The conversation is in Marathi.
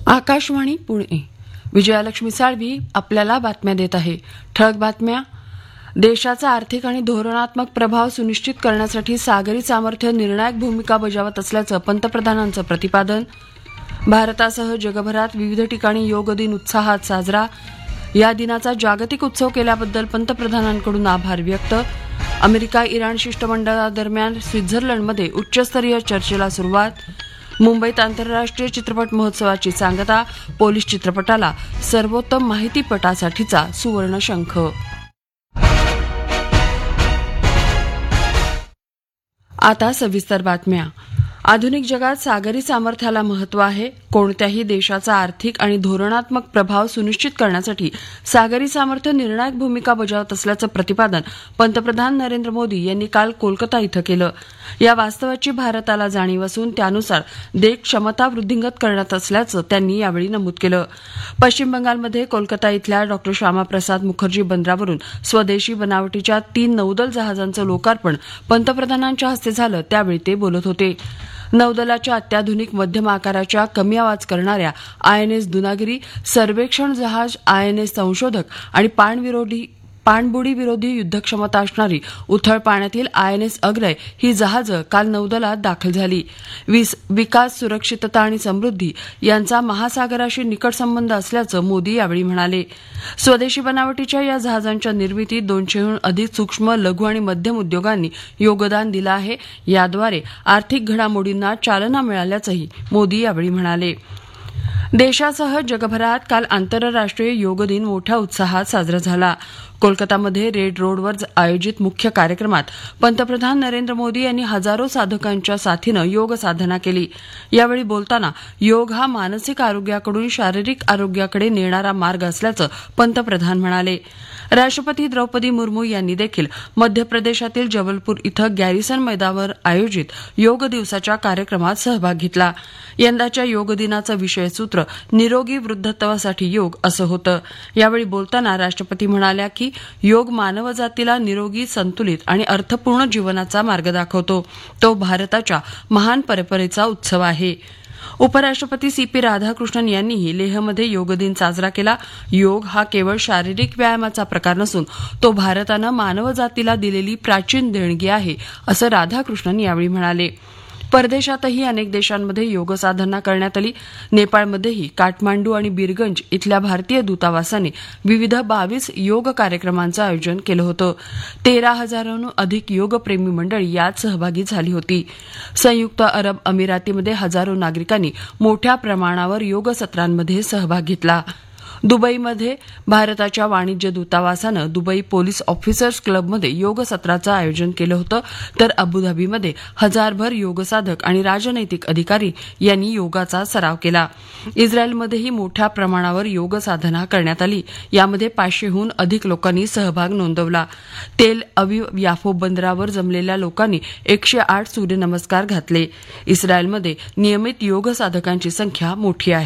आकाशवाणी पुणे. विजयालक्ष्मी साळवी आपल्याला बातम्या देत आहे. ठळक बातम्या. देशाचा आर्थिक आणि धोरणात्मक प्रभाव सुनिश्चित करण्यासाठी सागरी सामर्थ्य निर्णायक भूमिका बजावत असल्याचं पंतप्रधानांचं प्रतिपादन. भारतासह जगभरात विविध ठिकाणी योग दिन उत्साहात साजरा. या दिनाचा जागतिक उत्सव केल्याबद्दल पंतप्रधानांकडून आभार व्यक्त. अमेरिका इराण शिष्टमंडळादरम्यान स्वित्झर्लंडमध्ये उच्चस्तरीय चर्चेला सुरुवात. मुंबईत आंतरराष्ट्रीय चित्रपट महोत्सवाची सांगता. पोलीस चित्रपटाला सर्वोत्तम माहितीपटासाठीचा सुवर्ण शंख. आता सविस्तर बातम्या. आधुनिक जगात सागरी सामर्थ्याला महत्त्व आहे. कोणत्याही देशाचा आर्थिक आणि धोरणात्मक प्रभाव सुनिश्चित करण्यासाठी सागरी सामर्थ्य निर्णायक भूमिका बजावत असल्याचं प्रतिपादन पंतप्रधान नरेंद्र मोदी यांनी काल कोलकाता इथं केलं. या वास्तवाची भारताला जाणीव असून त्यानुसार देश क्षमता वृद्धिंगत करण्यात असल्याचं त्यांनी यावेळी नमूद केलं. पश्चिम बंगालमध्ये कोलकाता इथल्या डॉ. श्यामाप्रसाद मुखर्जी बंदरावरून स्वदेशी बनावटीच्या 3 नौदल जहाजांचं लोकार्पण पंतप्रधानांच्या हस्ते झालं. त्यावेळी ते बोलत होते. नौदलाच्या अत्याधुनिक मध्यम आकाराच्या कमी आवाज करणाऱ्या आयएनएस दुनागिरी, सर्वेक्षण जहाज आयएनएस संशोधक आणि पाणबुडी विरोधी युद्धक्षमता असणारी उथळ पाण्यातील आयएनएस अग्रय ही जहाजं काल नौदलात दाखल झाली. विकास, सुरक्षितता आणि समृद्धी यांचा महासागराशी निकट संबंध असल्याचं मोदी यावेळी म्हणाले. स्वदेशी बनावटीच्या या जहाजांच्या निर्मितीत 200हून अधिक सूक्ष्म, लघु आणि मध्यम उद्योगांनी योगदान दिलं आहे. याद्वारे आर्थिक घडामोडींना चालना मिळाल्याचंही मोदी यावेळी म्हणाले. देशासह जगभरात काल आंतरराष्ट्रीय योग दिन मोठ्या उत्साहात साजरा झाला. कोलकातामध्ये रेड रोडवर आयोजित मुख्य कार्यक्रमात पंतप्रधान नरेंद्र मोदी यांनी हजारो साधकांच्या साथीनं योग साधना केली. यावेळी बोलताना योग हा मानसिक आरोग्याकडून शारीरिक आरोग्याकडे नेणारा मार्ग असल्याचं पंतप्रधान म्हणाले. राष्ट्रपती द्रौपदी मुर्मू यांनी देखील मध्य प्रदेशातील जबलपूर इथं गॅरिसन मैदानावर आयोजित योग दिवसाच्या कार्यक्रमात सहभाग घेतला. यंदाच्या योग दिनाचं विषयसूत्र निरोगी वृद्धत्वासाठी योग असं होतं. यावेळी बोलताना राष्ट्रपती म्हणाल्या की योग मानवजातीला निरोगी, संतुलित आणि अर्थपूर्ण जीवनाचा मार्ग दाखवतो. तो भारताच्या महान परंपरेचा उत्सव आहे. उपराष्ट्रपती सीपी राधाकृष्णन यांनीही लेहमध्ये योग दिन साजरा केला. योग हा केवळ शारीरिक व्यायामाचा प्रकार नसून तो भारतानं मानवजातीला दिलेली प्राचीन देणगी आहे, असं राधाकृष्णन यावेळी म्हणाले. परदेशातही अनेक देशांमध्ये योग साधना करण्यात आली. नेपाळमध्येही काठमांडू आणि बिरगंज इथल्या भारतीय दूतावासाने विविध 22 योग कार्यक्रमांचं आयोजन केलं होतं. 13,000हून अधिक योगप्रेमी मंडळी यात सहभागी झाली होती. संयुक्त अरब अमिरातीमध्ये हजारो नागरिकांनी मोठ्या प्रमाणावर योग सत्रांमध्ये सहभाग घेतला. दुबईमध्ये भारताच्या वाणिज्य दूतावासानं दुबई पोलीस ऑफिसर्स क्लबमध्ये योग सत्राचं आयोजन केलं होतं. तर अबुधाबीमध्ये हजारभर योगसाधक आणि राजनैतिक अधिकारी यांनी योगाचा सराव केला. इस्रायलमध्येही मोठ्या प्रमाणावर योग साधना करण्यात आली. यामध्ये 500हून अधिक लोकांनी सहभाग नोंदवला. तेल अविव याफो बंदरावर जमलेल्या लोकांनी 108 सूर्यनमस्कार घातले. इस्रायलमध्ये नियमित योग साधकांची संख्या मोठी आहे.